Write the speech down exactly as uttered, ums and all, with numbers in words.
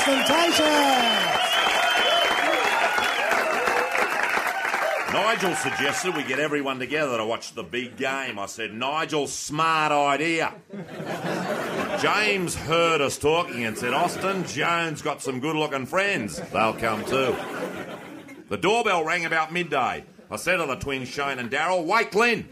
ostentatious. Nigel suggested we get everyone together to watch the big game. I said, Nigel, smart idea. James heard us talking and said, Austin, Jones got some good-looking friends. They'll come too. The doorbell rang about midday. I said to the twins, Shane and Darryl, wake Lynn.